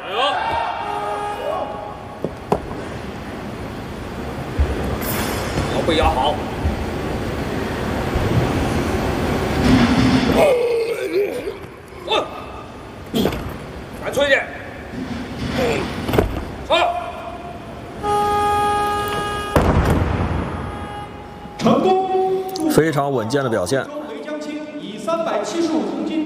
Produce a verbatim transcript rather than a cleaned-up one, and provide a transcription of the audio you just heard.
腰背压好。敢出一点。上。 成功。 非常稳健的表现。 雷江青以三百七十五公斤。